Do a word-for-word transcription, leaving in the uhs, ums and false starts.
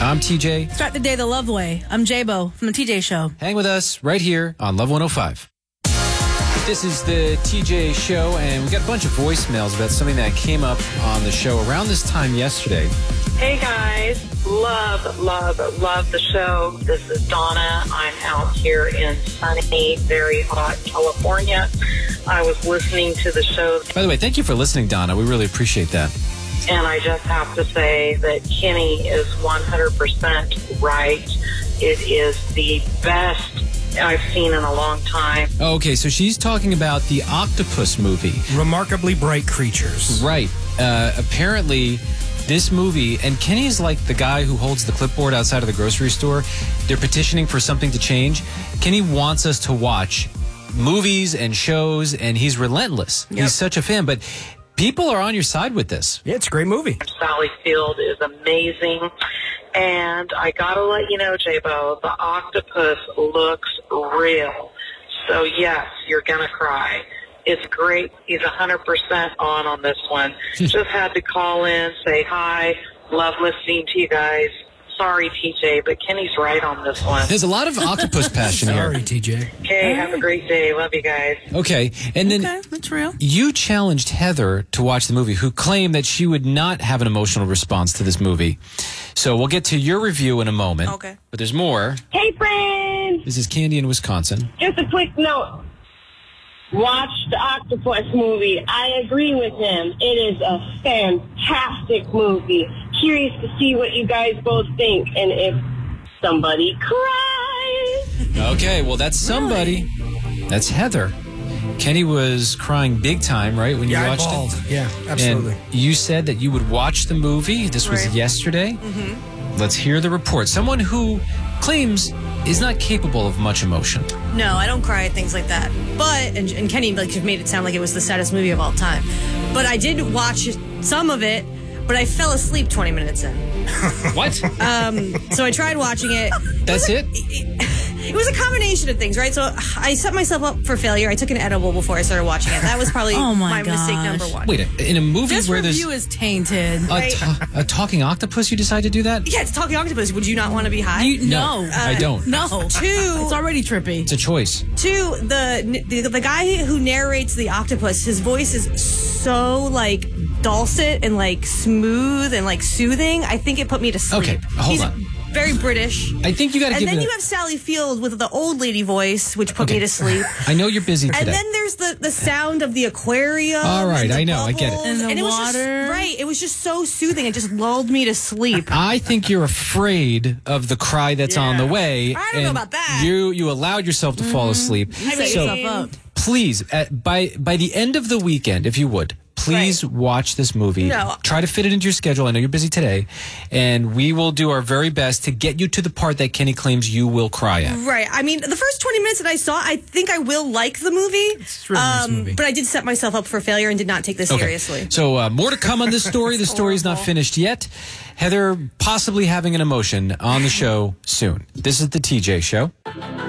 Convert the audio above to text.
I'm T J. Start the day the love way. I'm J-Bo from the T J Show. Hang with us right here on Love one oh five. This is the T J Show, and we got a bunch of voicemails about something that came up on the show around this time yesterday. Hey guys, love, love, love the show. This is Donna. I'm out here in sunny, very hot California. I was listening to the show. By the way, thank you for listening, Donna. We really appreciate that. And I just have to say that Kenny is one hundred percent right. It is the best I've seen in a long time. Okay, so she's talking about the octopus movie. Remarkably Bright Creatures. Right. Uh, apparently, this movie, and Kenny's like the guy who holds the clipboard outside of the grocery store. They're petitioning for something to change. Kenny wants us to watch movies and shows, and he's relentless. Yep. He's such a fan, but people are on your side with this. Yeah, it's a great movie. Sally Field is amazing. And I gotta let you know, J-Bo, the octopus looks real. So yes, you're gonna cry. It's great. He's one hundred percent on on this one. Just had to call in, say hi. Love listening to you guys. Sorry, T J, but Kenny's right on this one. There's a lot of octopus passion here. Sorry, T J. Okay, have a great day. Love you guys. Okay, and then Okay, that's real. you challenged Heather to watch the movie, who claimed that she would not have an emotional response to this movie. So we'll get to your review in a moment. Okay. But there's more. Hey, friends! This is Candy in Wisconsin. Just a quick note. Watch the Octopus movie. I agree with him. It is a fantastic movie. Curious to see what you guys both think and if somebody cries. Okay, well, that's somebody. That's Heather. Kenny was crying big time, right, when you Yeah, I watched bawled. it? Yeah, absolutely. And you said that you would watch the movie. This was Right. yesterday. Mm-hmm. Let's hear the report. Someone who claims is not capable of much emotion. No, I don't cry at things like that. But, and, and Kenny like made it sound like it was the saddest movie of all time. But I did watch some of it, but I fell asleep twenty minutes in. What? Um, so I tried watching it. That's it? It was a combination of things, right? So I set myself up for failure. I took an edible before I started watching it. That was probably Oh my mistake gosh. number one. Wait, in a movie This where review there's is tainted. a, Right. ta- a talking octopus, you decide to do that? Yeah, it's talking octopus. Would you not want to be high? You, no, I don't. no. Two. It's already trippy. It's a choice. Two, the, the the guy who narrates the octopus, his voice is so like dulcet and like smooth and like soothing. I think it put me to sleep. Okay, hold He's on. very British. I think you got to And give then it you a- have Sally Field with the old lady voice, which put Okay. me to sleep. I know you're busy today. And then there's the, the sound of the aquarium. All right, and the I know, I get it. bubbles, And the it was water. just, right, it was just so soothing. It just lulled me to sleep. I think you're afraid of the cry that's on the way. I don't know and about that. You you allowed yourself to fall asleep. I Set mean, yourself up. Please, at, by by the end of the weekend, if you would, please watch this movie. No. Try to fit it into your schedule. I know you're busy today, and we will do our very best to get you to the part that Kenny claims you will cry at. Right. I mean, the first twenty minutes that I saw, I think I will like the movie. It's a really nice movie. But I did set myself up for failure and did not take this Okay. seriously. So uh, more to come on this story. The story's not finished yet. Heather possibly having an emotion on the show soon. This is the T J Show.